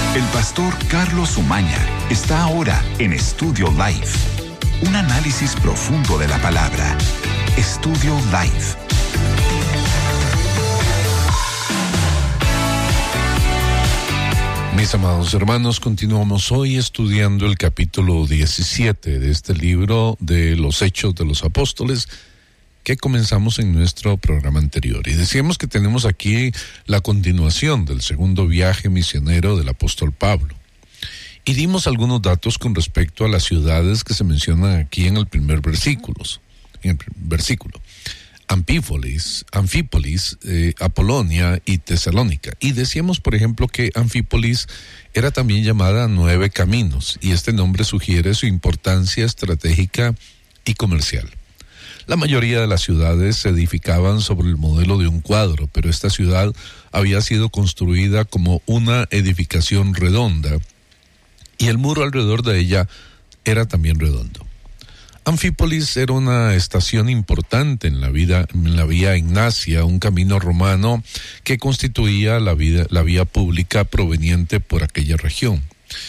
El pastor Carlos Umaña está ahora en Estudio Live. Un análisis profundo de la palabra. Estudio Live. Mis amados hermanos, continuamos hoy estudiando el capítulo 17 de este libro de los Hechos de los Apóstoles que comenzamos en nuestro programa anterior. Y decíamos que tenemos aquí la continuación del segundo viaje misionero del apóstol Pablo. Y dimos algunos datos con respecto a las ciudades que se mencionan aquí en el primer versículo. Anfípolis, Apolonia y Tesalónica. Y decíamos, por ejemplo, que Anfípolis era también llamada 9 Caminos, y este nombre sugiere su importancia estratégica y comercial. La mayoría de las ciudades se edificaban sobre el modelo de un cuadro, pero esta ciudad había sido construida como una edificación redonda, y el muro alrededor de ella era también redondo. Anfípolis era una estación importante en la vía Ignacia, un camino romano que constituía la vía pública proveniente por aquella región.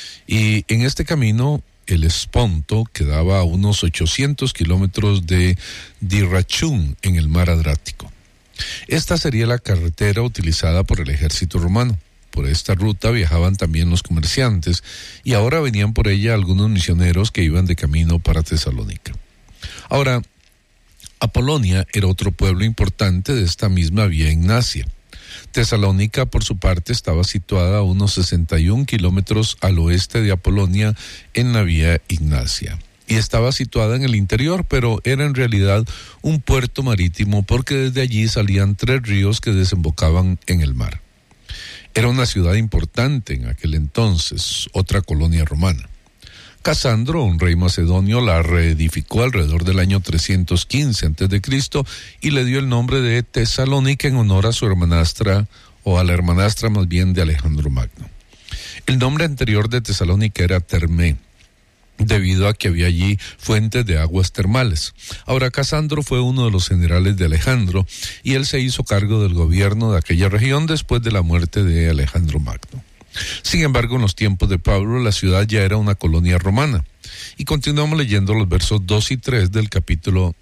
Y en este camino, el Esponto quedaba a unos 800 kilómetros de Dyrrachum, en el mar Adriático. Esta sería la carretera utilizada por el ejército romano. Por esta ruta viajaban también los comerciantes, y ahora venían por ella algunos misioneros que iban de camino para Tesalónica. Ahora, Apolonia era otro pueblo importante de esta misma vía Ignacia. Tesalónica, por su parte, estaba situada a unos 61 kilómetros al oeste de Apolonia en la vía Ignacia. Y estaba situada en el interior, pero era en realidad un puerto marítimo porque desde allí salían 3 ríos que desembocaban en el mar. Era una ciudad importante en aquel entonces, otra colonia romana. Casandro, un rey macedonio, la reedificó alrededor del año 315 a.C. y le dio el nombre de Tesalónica en honor a su hermanastra, o a la hermanastra más bien de Alejandro Magno. El nombre anterior de Tesalónica era Termé, debido a que había allí fuentes de aguas termales. Ahora, Casandro fue uno de los generales de Alejandro, y él se hizo cargo del gobierno de aquella región después de la muerte de Alejandro Magno. Sin embargo, en los tiempos de Pablo, la ciudad ya era una colonia romana. Y continuamos leyendo los versos 2 y 3 del capítulo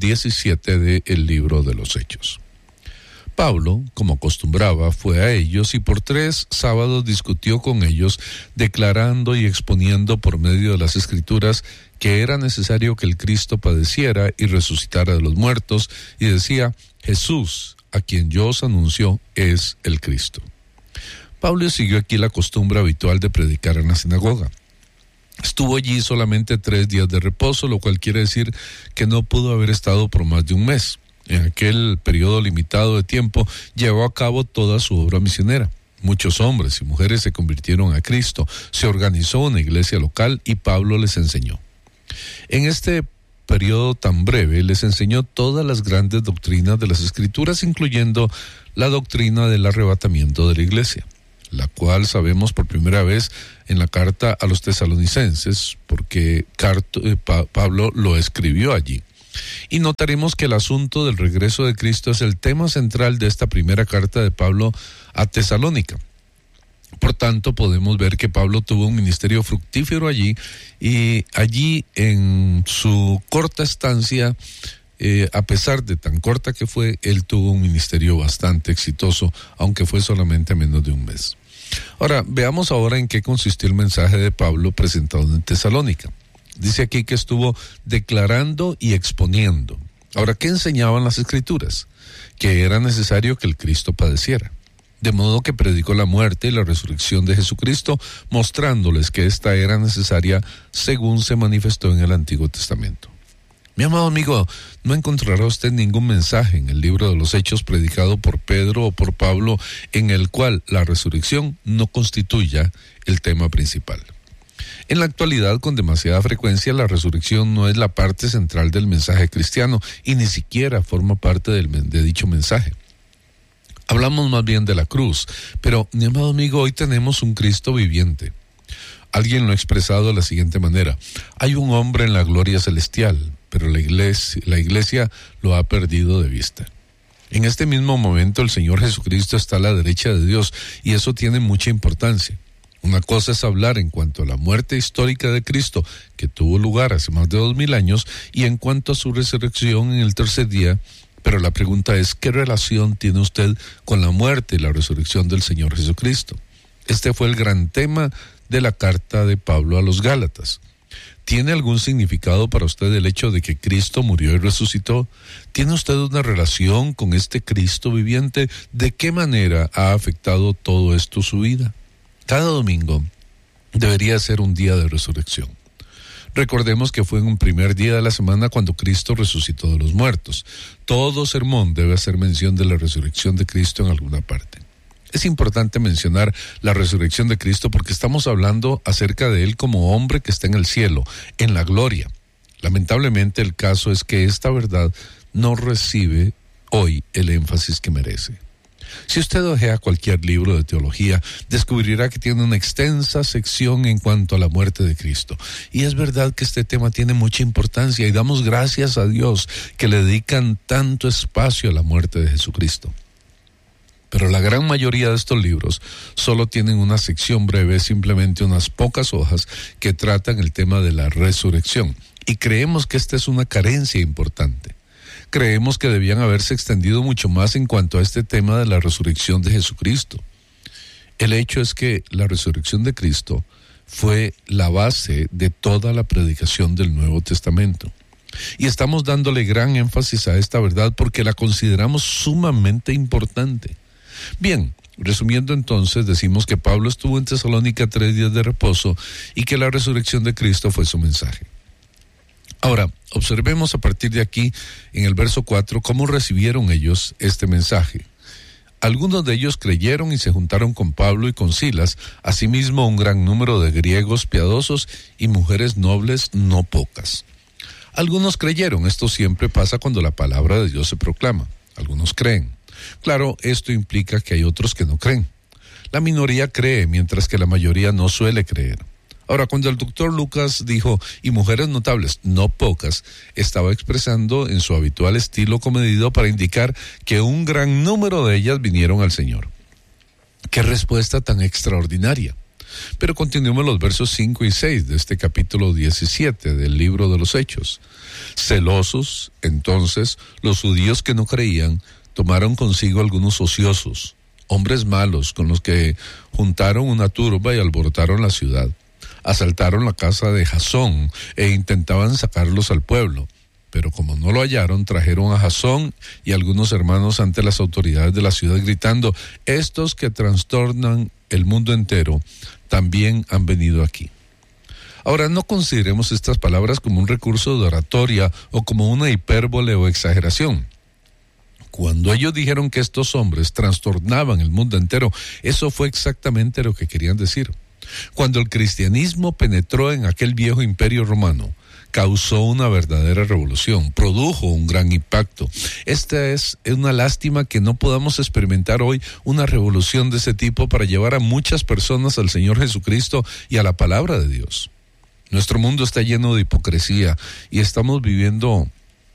17 del libro de los Hechos. Pablo, como acostumbraba, fue a ellos y por 3 sábados discutió con ellos, declarando y exponiendo por medio de las Escrituras que era necesario que el Cristo padeciera y resucitara de los muertos, y decía: Jesús, a quien yo os anuncio, es el Cristo. Pablo siguió aquí la costumbre habitual de predicar en la sinagoga. Estuvo allí solamente 3 días de reposo, lo cual quiere decir que no pudo haber estado por más de un mes. En aquel periodo limitado de tiempo llevó a cabo toda su obra misionera. Muchos hombres y mujeres se convirtieron a Cristo, se organizó una iglesia local y Pablo les enseñó. En este periodo tan breve les enseñó todas las grandes doctrinas de las Escrituras, incluyendo la doctrina del arrebatamiento de la iglesia, la cual sabemos por primera vez en la carta a los tesalonicenses, porque Pablo lo escribió allí. Y notaremos que el asunto del regreso de Cristo es el tema central de esta primera carta de Pablo a Tesalónica. Por tanto, podemos ver que Pablo tuvo un ministerio fructífero allí, y allí en su corta estancia, a pesar de tan corta que fue, él tuvo un ministerio bastante exitoso, aunque fue solamente menos de un mes. Ahora, veamos ahora en qué consistió el mensaje de Pablo presentado en Tesalónica. Dice aquí que estuvo declarando y exponiendo. Ahora, ¿qué enseñaban las Escrituras? Que era necesario que el Cristo padeciera. De modo que predicó la muerte y la resurrección de Jesucristo, mostrándoles que esta era necesaria según se manifestó en el Antiguo Testamento. Mi amado amigo, no encontrará usted ningún mensaje en el libro de los Hechos predicado por Pedro o por Pablo en el cual la resurrección no constituya el tema principal. En la actualidad, con demasiada frecuencia, la resurrección no es la parte central del mensaje cristiano y ni siquiera forma parte de dicho mensaje. Hablamos más bien de la cruz, pero, mi amado amigo, hoy tenemos un Cristo viviente. Alguien lo ha expresado de la siguiente manera: hay un hombre en la gloria celestial, pero la iglesia lo ha perdido de vista. En este mismo momento el Señor Jesucristo está a la derecha de Dios, y eso tiene mucha importancia. Una cosa es hablar en cuanto a la muerte histórica de Cristo, que tuvo lugar hace más de 2000 años, y en cuanto a su resurrección en el tercer día, pero la pregunta es, ¿qué relación tiene usted con la muerte y la resurrección del Señor Jesucristo? Este fue el gran tema de la carta de Pablo a los Gálatas. ¿Tiene algún significado para usted el hecho de que Cristo murió y resucitó? ¿Tiene usted una relación con este Cristo viviente? ¿De qué manera ha afectado todo esto su vida? Cada domingo debería ser un día de resurrección. Recordemos que fue en un primer día de la semana cuando Cristo resucitó de los muertos. Todo sermón debe hacer mención de la resurrección de Cristo en alguna parte. Es importante mencionar la resurrección de Cristo porque estamos hablando acerca de Él como hombre que está en el cielo, en la gloria. Lamentablemente el caso es que esta verdad no recibe hoy el énfasis que merece. Si usted ojea cualquier libro de teología, descubrirá que tiene una extensa sección en cuanto a la muerte de Cristo. Y es verdad que este tema tiene mucha importancia y damos gracias a Dios que le dedican tanto espacio a la muerte de Jesucristo. Pero la gran mayoría de estos libros solo tienen una sección breve, simplemente unas pocas hojas que tratan el tema de la resurrección. Y creemos que esta es una carencia importante. Creemos que debían haberse extendido mucho más en cuanto a este tema de la resurrección de Jesucristo. El hecho es que la resurrección de Cristo fue la base de toda la predicación del Nuevo Testamento. Y estamos dándole gran énfasis a esta verdad porque la consideramos sumamente importante. Bien, resumiendo entonces, decimos que Pablo estuvo en Tesalónica 3 días de reposo y que la resurrección de Cristo fue su mensaje. Ahora, observemos a partir de aquí, en el verso 4, cómo recibieron ellos este mensaje. Algunos de ellos creyeron y se juntaron con Pablo y con Silas, asimismo un gran número de griegos piadosos y mujeres nobles no pocas. Algunos creyeron, esto siempre pasa cuando la palabra de Dios se proclama. Algunos creen. Claro, esto implica que hay otros que no creen. La minoría cree, mientras que la mayoría no suele creer. Ahora, cuando el doctor Lucas dijo, y mujeres notables, no pocas, estaba expresando en su habitual estilo comedido para indicar que un gran número de ellas vinieron al Señor. ¡Qué respuesta tan extraordinaria! Pero continuemos los versos 5 y 6 de este capítulo 17 del libro de los Hechos. Celosos, entonces, los judíos que no creían, tomaron consigo algunos ociosos, hombres malos, con los que juntaron una turba y alborotaron la ciudad. Asaltaron la casa de Jasón e intentaban sacarlos al pueblo. Pero como no lo hallaron, trajeron a Jasón y algunos hermanos ante las autoridades de la ciudad gritando, estos que trastornan el mundo entero también han venido aquí. Ahora, no consideremos estas palabras como un recurso de oratoria o como una hipérbole o exageración. Cuando ellos dijeron que estos hombres trastornaban el mundo entero, eso fue exactamente lo que querían decir. Cuando el cristianismo penetró en aquel viejo imperio romano, causó una verdadera revolución, produjo un gran impacto. Esta es una lástima que no podamos experimentar hoy una revolución de ese tipo para llevar a muchas personas al Señor Jesucristo y a la palabra de Dios. Nuestro mundo está lleno de hipocresía y estamos viviendo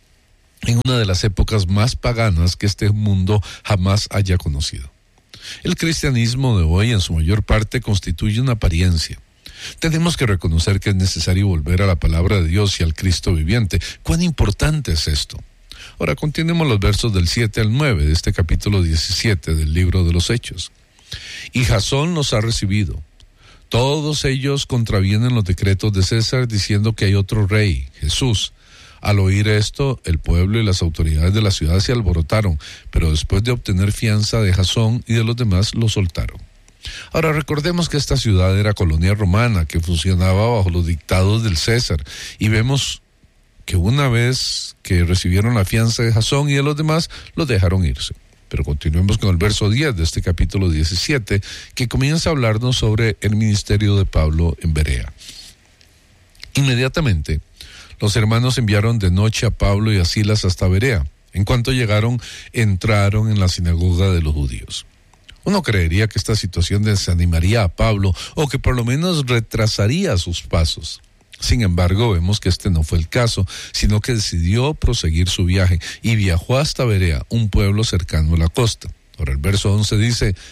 en una de las épocas más paganas que este mundo jamás haya conocido. El cristianismo de hoy en su mayor parte constituye una apariencia. Tenemos que reconocer que es necesario volver a la palabra de Dios y al Cristo viviente. ¿Cuán importante es esto? Ahora continuemos los versos del 7 al 9 de este capítulo 17 del libro de los Hechos. Y Jasón los ha recibido. Todos ellos contravienen los decretos de César diciendo que hay otro rey, Jesús. Al oír esto, el pueblo y las autoridades de la ciudad se alborotaron, pero después de obtener fianza de Jasón y de los demás, lo soltaron. Ahora recordemos que esta ciudad era colonia romana que funcionaba bajo los dictados del César, y vemos que una vez que recibieron la fianza de Jasón y de los demás, los dejaron irse. Pero continuemos con el verso 10 de este capítulo 17, que comienza a hablarnos sobre el ministerio de Pablo en Berea. Inmediatamente, los hermanos enviaron de noche a Pablo y a Silas hasta Berea. En cuanto llegaron, entraron en la sinagoga de los judíos. Uno creería que esta situación desanimaría a Pablo o que por lo menos retrasaría sus pasos. Sin embargo, vemos que este no fue el caso, sino que decidió proseguir su viaje y viajó hasta Berea, un pueblo cercano a la costa. Ahora el verso 11 dice,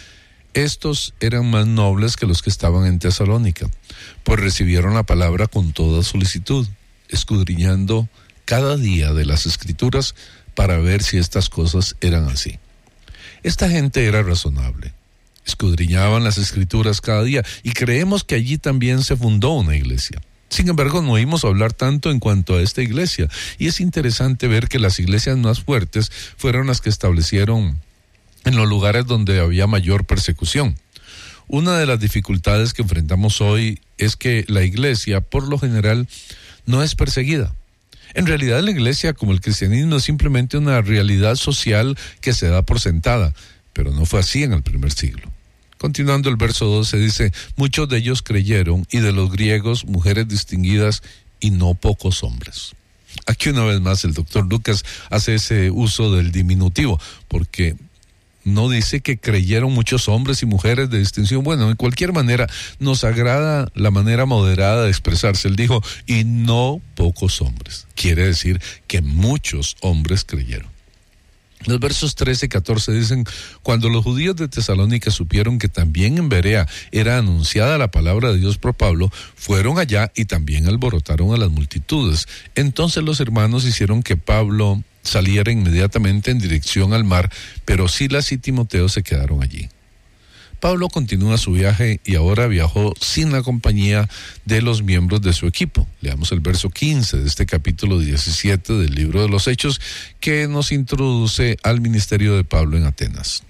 Estos eran más nobles que los que estaban en Tesalónica, pues recibieron la palabra con toda solicitud, escudriñando cada día de las Escrituras para ver si estas cosas eran así. Esta gente era razonable, escudriñaban las Escrituras cada día y creemos que allí también se fundó una iglesia. Sin embargo, no oímos hablar tanto en cuanto a esta iglesia, y es interesante ver que las iglesias más fuertes fueron las que establecieron en los lugares donde había mayor persecución. Una de las dificultades que enfrentamos hoy es que la iglesia, por lo general, no es perseguida. En realidad, la iglesia, como el cristianismo, es simplemente una realidad social que se da por sentada, pero no fue así en el primer siglo. Continuando el verso 12 dice, muchos de ellos creyeron, y de los griegos, mujeres distinguidas y no pocos hombres. Aquí una vez más el doctor Lucas hace ese uso del diminutivo, porque no dice que creyeron muchos hombres y mujeres de distinción. Bueno, en cualquier manera, nos agrada la manera moderada de expresarse. Él dijo, y no pocos hombres. Quiere decir que muchos hombres creyeron. Los versos 13 y 14 dicen, cuando los judíos de Tesalónica supieron que también en Berea era anunciada la palabra de Dios por Pablo, fueron allá y también alborotaron a las multitudes. Entonces los hermanos hicieron que Pablo saliera inmediatamente en dirección al mar, pero Silas y Timoteo se quedaron allí. Pablo continúa su viaje y ahora viajó sin la compañía de los miembros de su equipo. Leamos el verso 15 de este capítulo 17 del libro de los Hechos, que nos introduce al ministerio de Pablo en Atenas.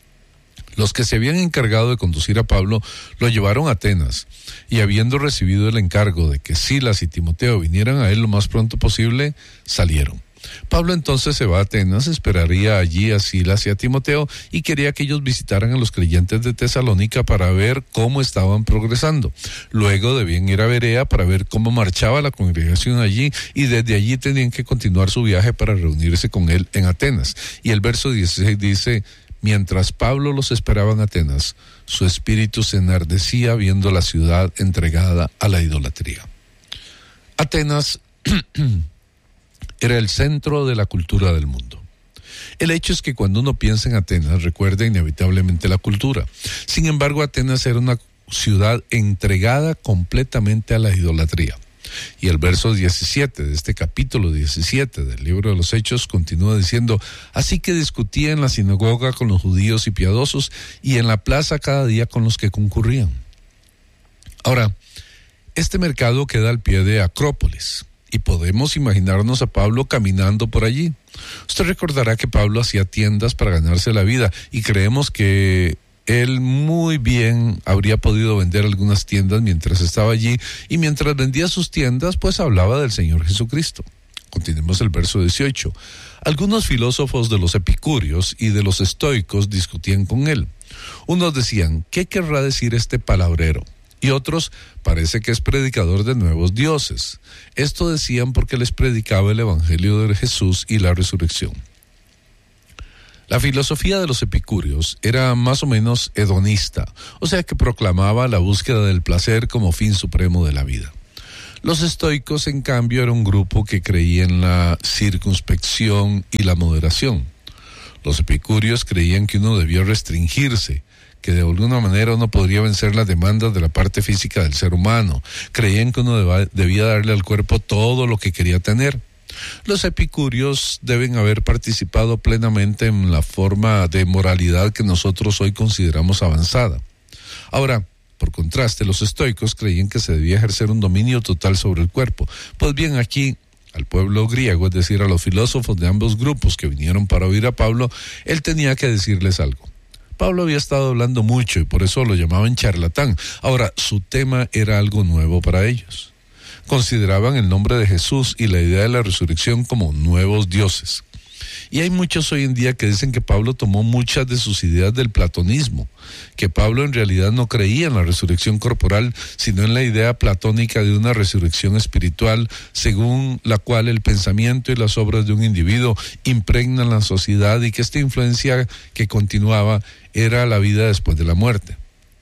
Los que se habían encargado de conducir a Pablo lo llevaron a Atenas, y habiendo recibido el encargo de que Silas y Timoteo vinieran a él lo más pronto posible, salieron. Pablo entonces se va a Atenas, esperaría allí a Silas y a Timoteo y quería que ellos visitaran a los creyentes de Tesalónica para ver cómo estaban progresando. Luego debían ir a Berea para ver cómo marchaba la congregación allí, y desde allí tenían que continuar su viaje para reunirse con él en Atenas. Y el verso 16 dice, mientras Pablo los esperaba en Atenas, su espíritu se enardecía viendo la ciudad entregada a la idolatría. Atenas era el centro de la cultura del mundo. El hecho es que cuando uno piensa en Atenas, recuerda inevitablemente la cultura. Sin embargo, Atenas era una ciudad entregada completamente a la idolatría. Y el verso 17 de este capítulo 17 del libro de los Hechos continúa diciendo, así que discutía en la sinagoga con los judíos y piadosos, y en la plaza cada día con los que concurrían. Ahora, este mercado queda al pie de Acrópolis, y podemos imaginarnos a Pablo caminando por allí. Usted recordará que Pablo hacía tiendas para ganarse la vida, y creemos que él muy bien habría podido vender algunas tiendas mientras estaba allí, y mientras vendía sus tiendas, pues hablaba del Señor Jesucristo. Continuemos el verso 18. Algunos filósofos de los epicúreos y de los estoicos discutían con él. Unos decían, ¿qué querrá decir este palabrero? Y otros, parece que es predicador de nuevos dioses. Esto decían porque les predicaba el evangelio de Jesús y la resurrección. La filosofía de los epicúreos era más o menos hedonista, o sea que proclamaba la búsqueda del placer como fin supremo de la vida. Los estoicos, en cambio, era un grupo que creía en la circunspección y la moderación. Los epicúreos creían que uno debía restringirse, que de alguna manera uno podría vencer las demandas de la parte física del ser humano. Creían que uno debía darle al cuerpo todo lo que quería tener. Los epicúreos deben haber participado plenamente en la forma de moralidad que nosotros hoy consideramos avanzada. Ahora, por contraste, los estoicos creían que se debía ejercer un dominio total sobre el cuerpo. Pues bien, aquí al pueblo griego, es decir, a los filósofos de ambos grupos que vinieron para oír a Pablo, él tenía que decirles algo. Pablo había estado hablando mucho y por eso lo llamaban charlatán. Ahora, su tema era algo nuevo para ellos. Consideraban el nombre de Jesús y la idea de la resurrección como nuevos dioses. Y hay muchos hoy en día que dicen que Pablo tomó muchas de sus ideas del platonismo, que Pablo en realidad no creía en la resurrección corporal, sino en la idea platónica de una resurrección espiritual, según la cual el pensamiento y las obras de un individuo impregnan la sociedad y que esta influencia que continuaba era la vida después de la muerte.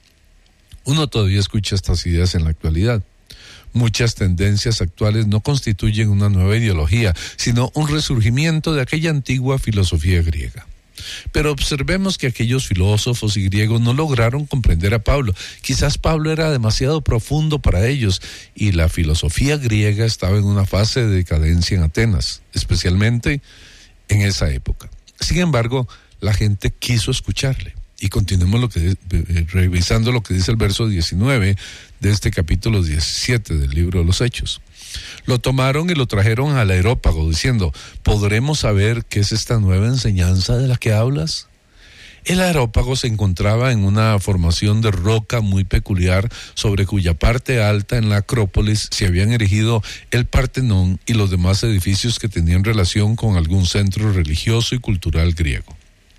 Uno todavía escucha estas ideas en la actualidad. Muchas tendencias actuales no constituyen una nueva ideología, sino un resurgimiento de aquella antigua filosofía griega. Pero observemos que aquellos filósofos y griegos no lograron comprender a Pablo. Quizás Pablo era demasiado profundo para ellos y la filosofía griega estaba en una fase de decadencia en Atenas, especialmente en esa época. Sin embargo, la gente quiso escucharle. Y continuemos revisando lo que dice el verso 19 de este capítulo 17 del libro de los Hechos. Lo tomaron y lo trajeron al Areópago, diciendo: ¿podremos saber qué es esta nueva enseñanza de la que hablas? El Areópago se encontraba en una formación de roca muy peculiar, sobre cuya parte alta en la Acrópolis se habían erigido el Partenón y los demás edificios que tenían relación con algún centro religioso y cultural griego.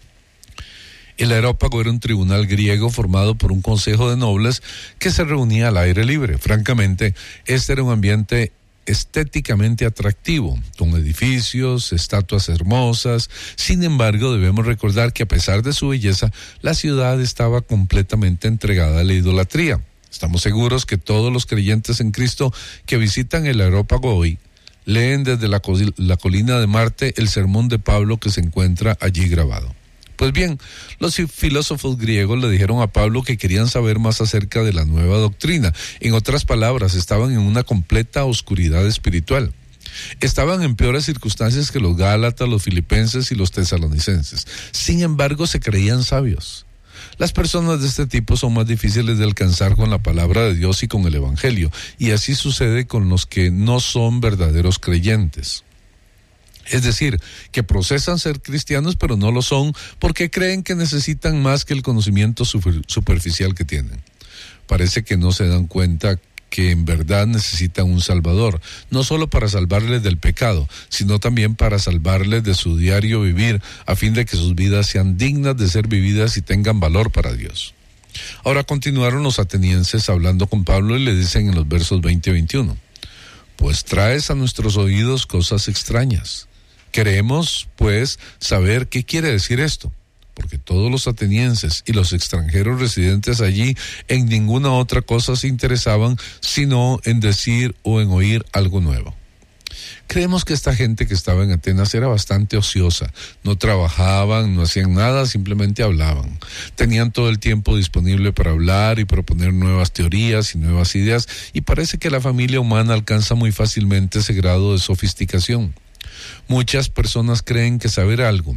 El Areópago era un tribunal griego formado por un consejo de nobles que se reunía al aire libre. Francamente, este era un ambiente estéticamente atractivo, con edificios, estatuas hermosas. Sin embargo, debemos recordar que a pesar de su belleza, la ciudad estaba completamente entregada a la idolatría. Estamos seguros que todos los creyentes en Cristo que visitan el Areópago hoy leen desde la colina de Marte el sermón de Pablo que se encuentra allí grabado. Pues bien, los filósofos griegos le dijeron a Pablo que querían saber más acerca de la nueva doctrina. En otras palabras, estaban en una completa oscuridad espiritual. Estaban en peores circunstancias que los gálatas, los filipenses y los tesalonicenses. Sin embargo, se creían sabios. Las personas de este tipo son más difíciles de alcanzar con la palabra de Dios y con el Evangelio, y así sucede con los que no son verdaderos creyentes. Es decir, que procesan ser cristianos pero no lo son porque creen que necesitan más que el conocimiento superficial que tienen. Parece que no se dan cuenta que en verdad necesitan un Salvador, no solo para salvarles del pecado, sino también para salvarles de su diario vivir, a fin de que sus vidas sean dignas de ser vividas y tengan valor para Dios. Ahora continuaron los atenienses hablando con Pablo y le dicen en los versos 20 y 21, pues traes a nuestros oídos cosas extrañas. Queremos, pues, saber qué quiere decir esto, porque todos los atenienses y los extranjeros residentes allí en ninguna otra cosa se interesaban, sino en decir o en oír algo nuevo. Creemos que esta gente que estaba en Atenas era bastante ociosa, no trabajaban, no hacían nada, simplemente hablaban. Tenían todo el tiempo disponible para hablar y proponer nuevas teorías y nuevas ideas, y parece que la familia humana alcanza muy fácilmente ese grado de sofisticación. Muchas personas creen que saber algo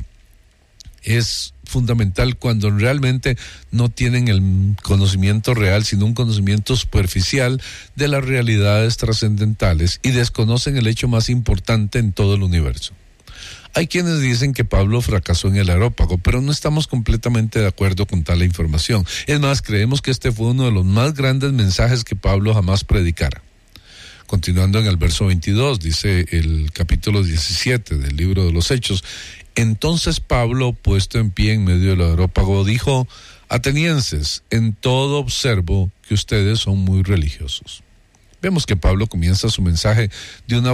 es fundamental cuando realmente no tienen el conocimiento real, sino un conocimiento superficial de las realidades trascendentales y desconocen el hecho más importante en todo el universo. Hay quienes dicen que Pablo fracasó en el Areópago, pero no estamos completamente de acuerdo con tal información. Es más, creemos que este fue uno de los más grandes mensajes que Pablo jamás predicara. Continuando en el verso 22, dice el capítulo 17 del libro de los Hechos, entonces Pablo, puesto en pie en medio del Areópago, dijo: atenienses, en todo observo que ustedes son muy religiosos. Vemos que Pablo comienza su mensaje de una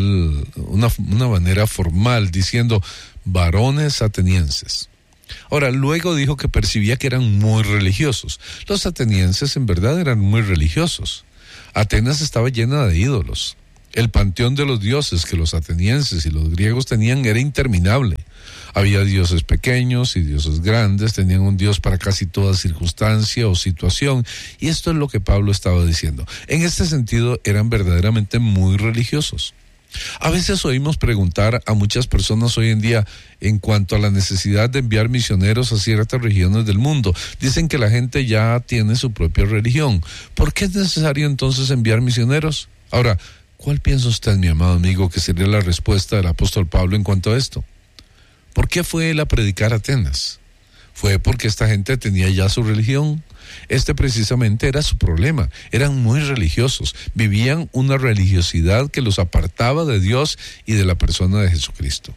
manera formal, diciendo: varones atenienses. Ahora, luego dijo que percibía que eran muy religiosos. Los atenienses en verdad eran muy religiosos. Atenas estaba llena de ídolos. El panteón de los dioses que los atenienses y los griegos tenían era interminable. Había dioses pequeños y dioses grandes, tenían un dios para casi toda circunstancia o situación, y esto es lo que Pablo estaba diciendo. En este sentido, eran verdaderamente muy religiosos. A veces oímos preguntar a muchas personas hoy en día en cuanto a la necesidad de enviar misioneros a ciertas regiones del mundo. Dicen que la gente ya tiene su propia religión. ¿Por qué es necesario entonces enviar misioneros? Ahora, ¿cuál piensa usted, mi amado amigo, que sería la respuesta del apóstol Pablo en cuanto a esto? ¿Por qué fue él a predicar a Atenas? ¿Fue porque esta gente tenía ya su religión? Este precisamente era su problema. Eran muy religiosos, vivían una religiosidad que los apartaba de Dios y de la persona de Jesucristo.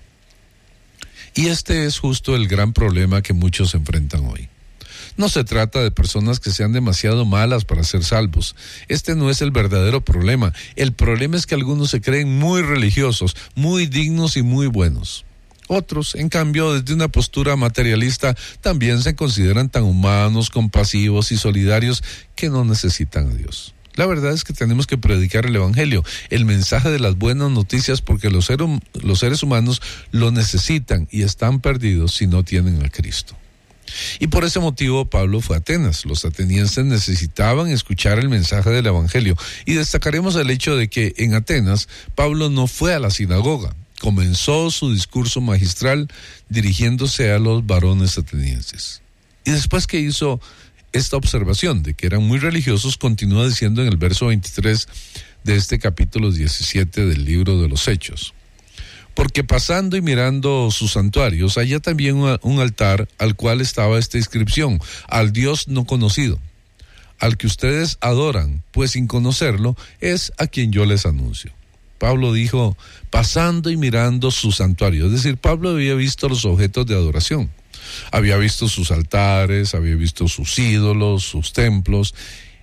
Y este es justo el gran problema que muchos enfrentan hoy. No se trata de personas que sean demasiado malas para ser salvos. Este no es el verdadero problema. El problema es que algunos se creen muy religiosos, muy dignos y muy buenos. Otros, en cambio, desde una postura materialista, también se consideran tan humanos, compasivos y solidarios que no necesitan a Dios. La verdad es que tenemos que predicar el Evangelio, el mensaje de las buenas noticias, porque los seres humanos lo necesitan y están perdidos si no tienen a Cristo. Y por ese motivo Pablo fue a Atenas. Los atenienses necesitaban escuchar el mensaje del Evangelio, y destacaremos el hecho de que en Atenas Pablo no fue a la sinagoga. Comenzó su discurso magistral dirigiéndose a los varones atenienses. Y después que hizo esta observación de que eran muy religiosos, continúa diciendo en el verso 23 de este capítulo 17 del libro de los Hechos: porque pasando y mirando sus santuarios, hallé también un altar al cual estaba esta inscripción: al Dios no conocido, al que ustedes adoran, pues sin conocerlo es a quien yo les anuncio. Pablo dijo, pasando y mirando su santuario, es decir, Pablo había visto los objetos de adoración. Había visto sus altares, había visto sus ídolos, sus templos.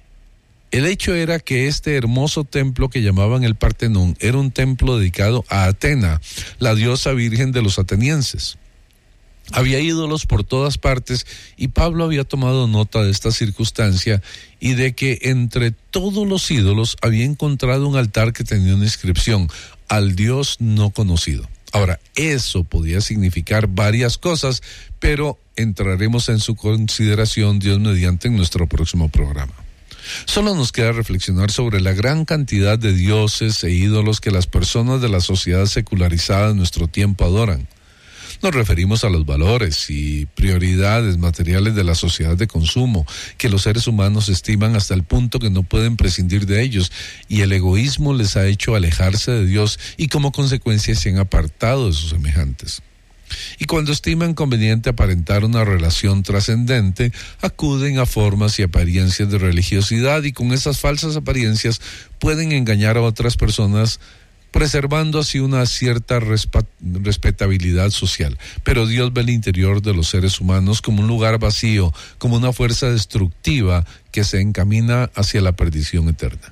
El hecho era que este hermoso templo que llamaban el Partenón era un templo dedicado a Atena, la diosa virgen de los atenienses. Había ídolos por todas partes, y Pablo había tomado nota de esta circunstancia y de que entre todos los ídolos había encontrado un altar que tenía una inscripción: al Dios no conocido. Ahora, eso podía significar varias cosas, pero entraremos en su consideración, Dios mediante, en nuestro próximo programa. Solo nos queda reflexionar sobre la gran cantidad de dioses e ídolos que las personas de la sociedad secularizada en nuestro tiempo adoran. Nos referimos a los valores y prioridades materiales de la sociedad de consumo, que los seres humanos estiman hasta el punto que no pueden prescindir de ellos, y el egoísmo les ha hecho alejarse de Dios y como consecuencia se han apartado de sus semejantes. Y cuando estiman conveniente aparentar una relación trascendente, acuden a formas y apariencias de religiosidad, y con esas falsas apariencias pueden engañar a otras personas, preservando así una cierta respetabilidad social. Pero Dios ve el interior de los seres humanos como un lugar vacío, como una fuerza destructiva que se encamina hacia la perdición eterna.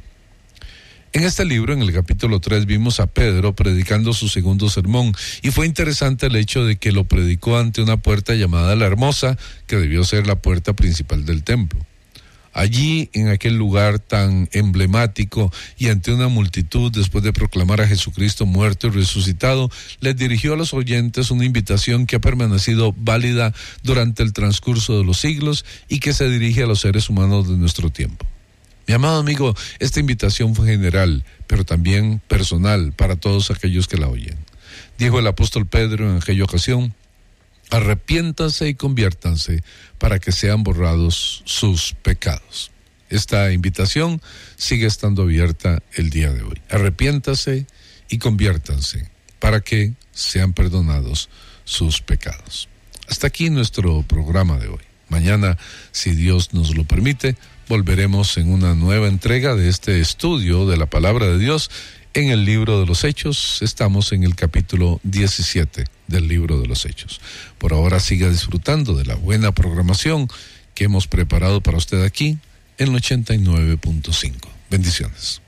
En este libro, en el capítulo 3, vimos a Pedro predicando su segundo sermón, y fue interesante el hecho de que lo predicó ante una puerta llamada La Hermosa, que debió ser la puerta principal del templo. Allí, en aquel lugar tan emblemático y ante una multitud, después de proclamar a Jesucristo muerto y resucitado, les dirigió a los oyentes una invitación que ha permanecido válida durante el transcurso de los siglos y que se dirige a los seres humanos de nuestro tiempo. Mi amado amigo, esta invitación fue general, pero también personal para todos aquellos que la oyen. Dijo el apóstol Pedro en aquella ocasión: arrepiéntanse y conviértanse para que sean borrados sus pecados. Esta invitación sigue estando abierta el día de hoy. Arrepiéntanse y conviértanse para que sean perdonados sus pecados. Hasta aquí nuestro programa de hoy. Mañana, si Dios nos lo permite, volveremos en una nueva entrega de este estudio de la Palabra de Dios en el libro de los Hechos. Estamos en el capítulo 17 del libro de los Hechos. Por ahora siga disfrutando de la buena programación que hemos preparado para usted aquí en el 89.5. Bendiciones.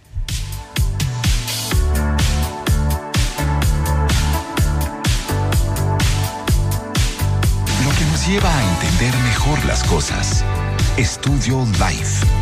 Lo que nos lleva a entender mejor las cosas. Estudio Life.